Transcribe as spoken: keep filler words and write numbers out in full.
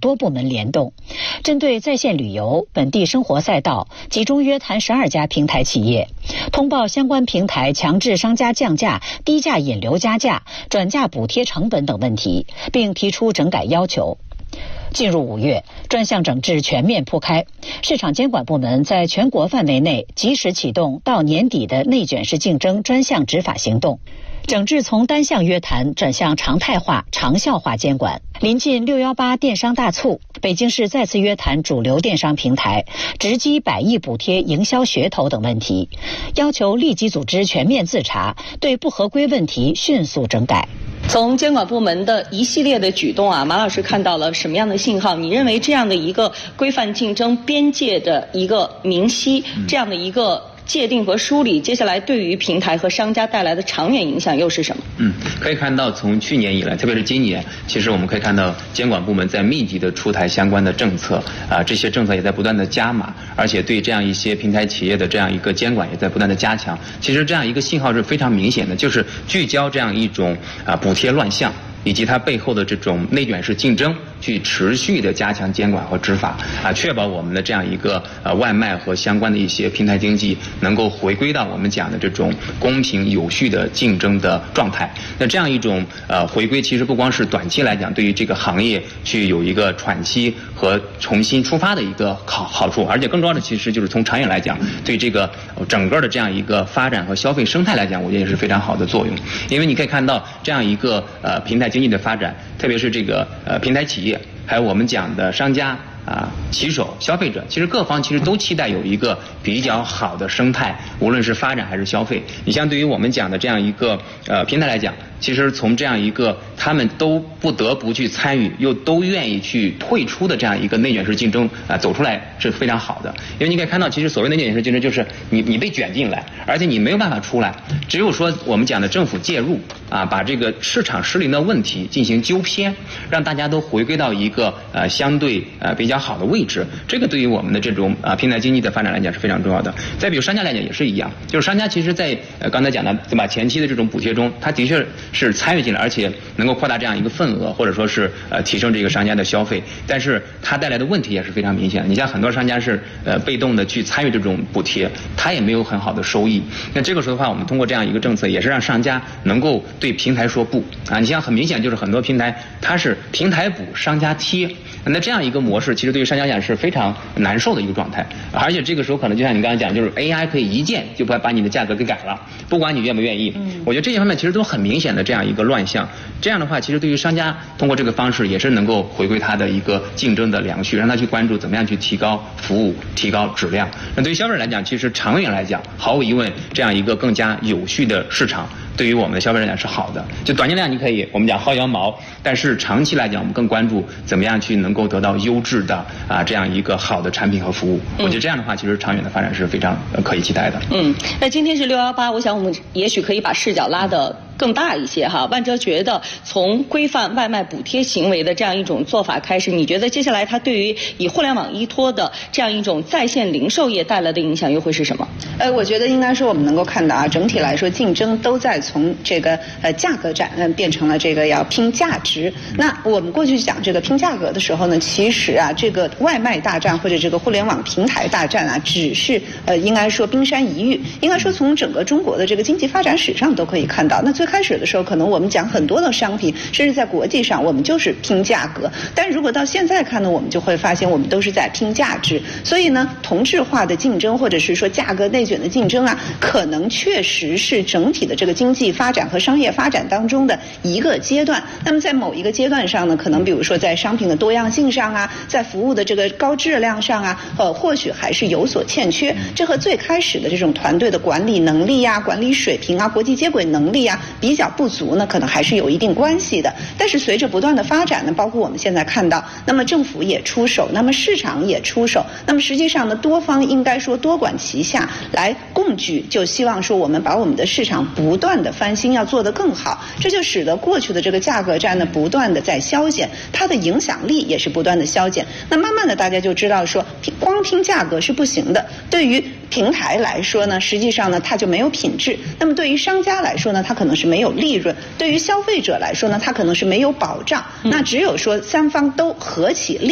多部门联动，针对在线旅游、本地生活赛道，集中约谈十二家平台企业，通报相关平台强制商家降价、低价引流加价、转嫁补贴成本等问题，并提出整改要求。进入五月，专项整治全面铺开，市场监管部门在全国范围内及时启动到年底的内卷式竞争专项执法行动，整治从单项约谈转向常态化、长效化监管。临近六一八电商大促，北京市再次约谈主流电商平台直击百亿补贴营销噱头等问题，要求立即组织全面自查，对不合规问题迅速整改。 从监管部门的一系列的举动啊，马老师看到了什么样的信号？你认为这样的一个规范竞争边界的一个明晰，这样的一个界定和梳理，接下来对于平台和商家带来的长远影响又是什么？ 嗯，可以看到从去年以来，特别是今年，其实我们可以看到监管部门在密集的出台相关的政策啊，这些政策也在不断的加码，而且对这样一些平台企业的这样一个监管也在不断的加强。其实这样一个信号是非常明显的，就是聚焦这样一种啊补贴乱象以及它背后的这种内卷式竞争，去持续的加强监管和执法啊，确保我们的这样一个呃外卖和相关的一些平台经济能够回归到我们讲的这种公平有序的竞争的状态。那这样一种呃回归，其实不光是短期来讲，对于这个行业去有一个喘息和重新出发的一个好好处，而且更重要的其实就是从长远来讲，对这个整个的这样一个发展和消费生态来讲，我觉得也是非常好的作用。因为你可以看到这样一个呃平台经济的发展，特别是这个呃平台企业，还有我们讲的商家啊、骑手、消费者，其实各方其实都期待有一个比较好的生态，无论是发展还是消费。你像对于我们讲的这样一个呃平台来讲，其实从这样一个他们都不得不去参与，又都愿意去退出的这样一个内卷式竞争啊、呃、走出来是非常好的。因为你可以看到，其实所谓的内卷式竞争就是你你被卷进来，而且你没有办法出来，只有说我们讲的政府介入啊，把这个市场失灵的问题进行纠偏，让大家都回归到一个呃相对呃比较好的位置，这个对于我们的这种啊、呃、平台经济的发展来讲是非常重要的。再比如商家来讲也是一样，就是商家其实在呃刚才讲的对吧，前期的这种补贴中，他的确是参与进来，而且能够扩大这样一个份额，或者说是呃提升这个商家的消费，但是它带来的问题也是非常明显的。你像很多商家是呃被动的去参与这种补贴，他也没有很好的收益。那这个时候的话，我们通过这样一个政策，也是让商家能够对平台说不啊。你像很明显就是很多平台它是平台补，商家贴，那这样一个模式，其实对于商家讲是非常难受的一个状态。而且这个时候可能就像你刚才讲，就是 A I 可以一键就把把你的价格给改了，不管你愿不愿意。嗯，我觉得这些方面其实都很明显的这样一个乱象。这样的话，其实对于商家通过这个方式也是能够回归它的一个竞争的良序，让他去关注怎么样去提高服务、提高质量。那对于消费者来讲，其实长远来讲，毫无疑问，这样一个更加有序的市场，对于我们的消费者来讲是好的。就短期来讲，你可以我们讲薅羊毛，但是长期来讲，我们更关注怎么样去能够得到优质的啊这样一个好的产品和服务。我觉得这样的话，其实长远的发展是非常呃可以期待的。 嗯，那今天是六幺八，我想我们也许可以把视角拉得更大一些哈。万哲觉得，从规范外卖补贴行为的这样一种做法开始，你觉得接下来它对于以互联网依托的这样一种在线零售业带来的影响又会是什么？ 呃，我觉得应该说我们能够看到啊，整体来说竞争都在从这个呃价格战嗯变成了这个要拼价值。那我们过去讲这个拼价格的时候呢，其实啊这个外卖大战或者这个互联网平台大战啊，只是呃应该说冰山一隅。应该说从整个中国的这个经济发展史上都可以看到，那最开始的时候可能我们讲很多的商品，甚至在国际上我们就是拼价格，但如果到现在看呢，我们就会发现我们都是在拼价值。所以呢，同质化的竞争或者是说价格内卷的竞争啊，可能确实是整体的这个经济发展和商业发展当中的一个阶段。那么在某一个阶段上呢，可能比如说在商品的多样性上啊，在服务的这个高质量上啊，呃，或许还是有所欠缺。这和最开始的这种团队的管理能力呀、管理水平啊、国际接轨能力啊比较不足呢，可能还是有一定关系的。但是随着不断的发展呢，包括我们现在看到，那么政府也出手，那么市场也出手，那么实际上呢，多方应该说多管齐下来共举，就希望说我们把我们的市场不断的翻新，要做得更好。这就使得过去的这个价格战呢，不断的在消减，它的影响力也是不断的消减。那慢慢的大家就知道说，光拼价格是不行的。对于平台来说呢，实际上呢，它就没有品质；那么对于商家来说呢，它可能是没有利润；对于消费者来说呢，它可能是没有保障。那只有说三方都合起力。